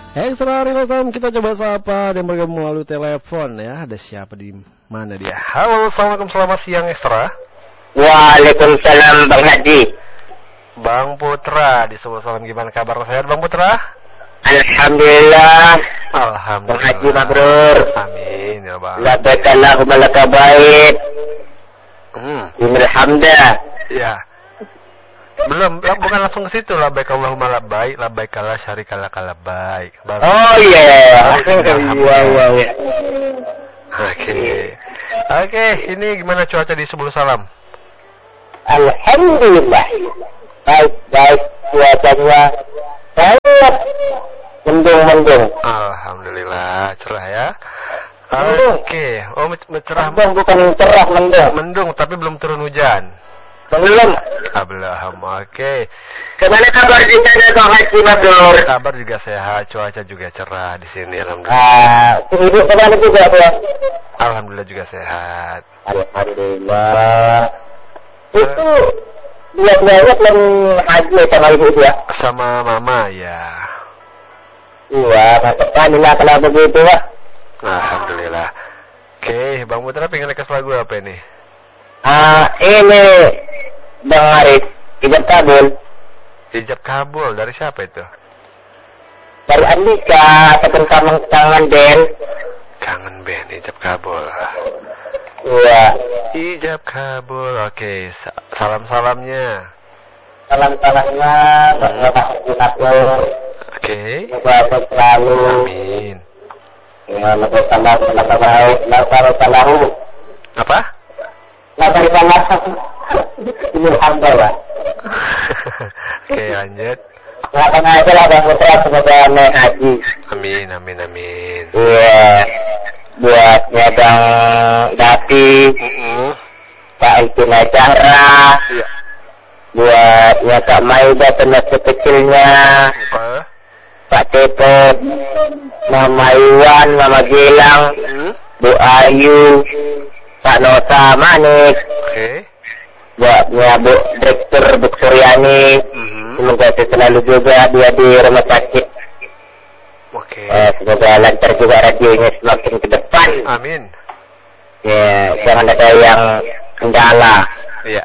Extra Real Time kita coba sapa dan bergabung melalui telepon ya. Ada siapa di mana dia? Halo, assalamualaikum, selamat siang Extra. Waalaikumsalam Bang Haji. Bang Putra di sebelah salam, gimana kabar, sehat Bang Putra? Alhamdulillah. Alhamdulillah. Bang Haji mabrur. Amin ya Bang. Labbaik Allahumma laka baik. Innal hamda. Ya. Belum, bukan langsung ke situ. Labbaik Allahumma labbaik, labbaik la syarika laka labbaik. Oh iya. Iya. Oke, ini gimana cuaca di Sebul Salam? Alhamdulillah. Baik, cuacanya sangat mendung. Alhamdulillah, cerah ya. Oke, cerah. Bukan cerah, mendung. Mendung, tapi belum turun hujan. Belum. Belum, oke. Kemana kabar di sana Bang Haji mabrur? Kabar juga sehat, cuaca juga cerah di sini, alhamdulillah. Ibu kemana juga ya? Alhamdulillah juga sehat. Alhamdulillah. Itu lihat belum haji sama ibu ya? Sama mama ya. Iya, alhamdulillah kalau begitu Pak. Alhamdulillah. Oke, Bang Putra pengen request lagu apa ini? Ini Bang Arif, Ijab Kabul. Ijab Kabul, dari siapa itu? Dari Andika, ataupun Kangen Band. Kangen Band, Ijab Kabul. Iya. Ijab Kabul, oke. Salam-salamnya. Salam-salamnya, Bapak Haji. Oke. Bapak selalu. Amin. Ya, Bapak baik. Bapak selalu. Apa? Bapak selalu. Ini hamba Pak. Oke, lanjut. Lakukan aja lah Bang Putra, semoga naik haji. Amin. Iya. Buatnya Bang Dati. Pak Ikin Acara. Iya. Buatnya Kak Maida, teman kecilnya. Pak Tepot. Mama Iwan, Mama Gilang. Bu Ayu. Pak Nota Manik. Oke. Buatnya Bu Direktur Bu Suryani. Semoga selalu juga dia di rumah sakit. Oke. Semoga lancar juga radionya semakin ke depan. Amin. Ya, jangan ada yang kendala. Iya.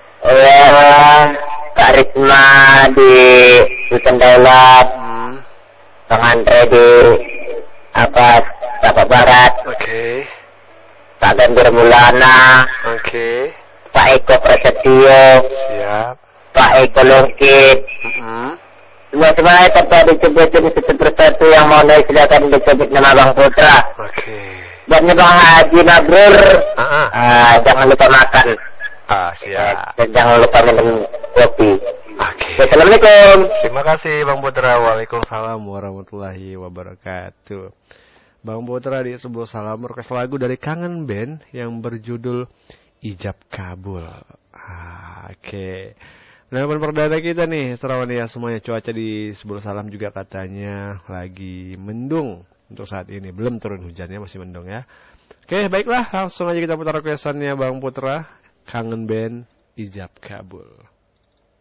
Kak Risma di Sultan Daulat. Kang Andre di Bapak Barat. Oke. Pak Gandur Mulana. Oke. Pak Eko Prasetyo. Siap. Pak Eko Lungkit. Semua tanpa disebut-sebut satu persatu yang mau naik silakan disebut nama Bang Putra. Oke. Dan Bang Haji mabrur. Jangan lupa makan. Siap. Dan jangan lupa minum kopi. Oke. Assalamualaikum. Terima kasih Bang Putra. Waalaikumsalam warahmatullahi wabarakatuh. Bang Putra di sebuah salam request lagu dari Kangen Band yang berjudul Ijab Kabul. Oke. Nelpon perdana kita nih, Serawan ya semuanya. Cuaca di sebuah salam juga katanya lagi mendung untuk saat ini. Belum turun hujannya, masih mendung ya. Oke, baiklah. Langsung aja kita putar requestannya Bang Putra. Kangen Band Ijab Kabul.